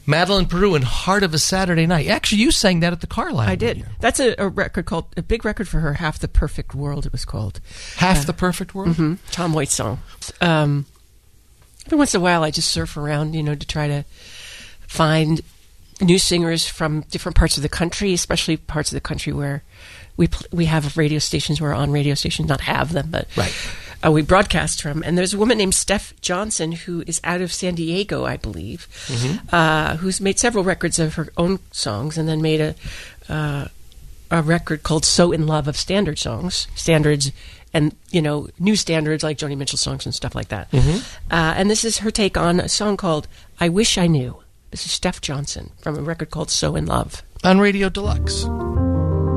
Madeline Peru and Heart of a Saturday Night. Actually, you sang that at the Carlisle. I did. That's a record called, a big record for her, Half the Perfect World, it was called. Half the Perfect World? Mm-hmm. Tom Waits song. Every once in a while, I just surf around, to try to find new singers from different parts of the country, especially parts of the country where we have radio stations. We're on radio stations, not have them, but right. We broadcast from. And there's a woman named Steph Johnson who is out of San Diego, I believe, who's made several records of her own songs, and then made a record called So in Love of standard songs, standards, and new standards like Joni Mitchell songs and stuff like that. And this is her take on a song called I Wish I Knew. This is Steph Johnson from a record called So in Love on Radio Deluxe.